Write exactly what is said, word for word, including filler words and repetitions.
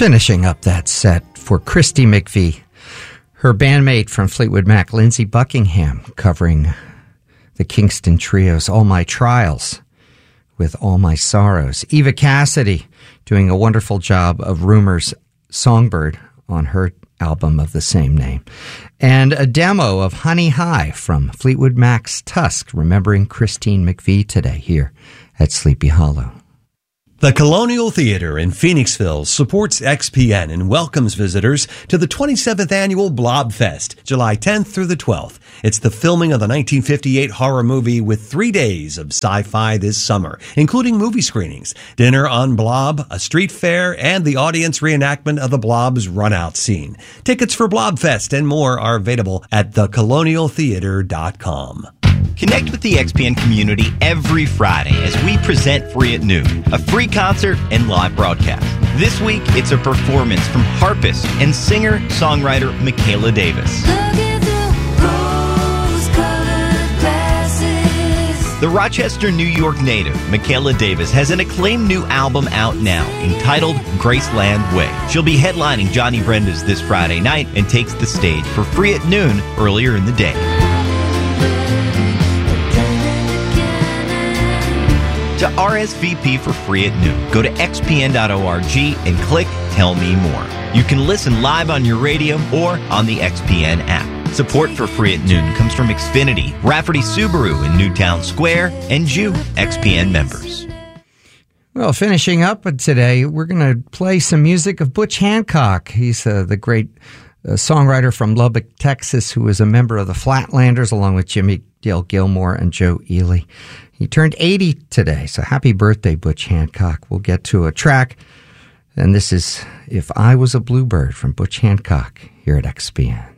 Finishing up that set for Christy McVie, her bandmate from Fleetwood Mac, Lindsey Buckingham, covering the Kingston Trio's All My Trials with All My Sorrows. Eva Cassidy doing a wonderful job of Rumour's Songbird on her album of the same name. And a demo of Honey High from Fleetwood Mac's Tusk, remembering Christine McVie today here at Sleepy Hollow. The Colonial Theater in Phoenixville supports X P N and welcomes visitors to the twenty-seventh Annual Blobfest, July tenth through the twelfth. It's the filming of the nineteen fifty-eight horror movie with three days of sci-fi this summer, including movie screenings, dinner on Blob, a street fair, and the audience reenactment of the Blob's run-out scene. Tickets for Blobfest and more are available at the colonial theater dot com. Connect with the X P N community every Friday as we present Free at Noon, a free concert and live broadcast. This week, it's a performance from harpist and singer-songwriter Michaela Davis. The Rochester, New York native, Michaela Davis, has an acclaimed new album out now entitled Graceland Way. She'll be headlining Johnny Brenda's this Friday night and takes the stage for Free at Noon earlier in the day. To R S V P for Free at Noon, go to x p n dot org and click Tell Me More. You can listen live on your radio or on the X P N app. Support for Free at Noon comes from Xfinity, Rafferty Subaru in Newtown Square, and you, X P N members. Well, finishing up today, we're going to play some music of Butch Hancock. He's uh, the great uh, songwriter from Lubbock, Texas, who was a member of the Flatlanders along with Jimmy Dale Gilmore and Joe Ely. He turned eighty today, so happy birthday, Butch Hancock. We'll get to a track, and this is If I Was a Bluebird from Butch Hancock here at X P N.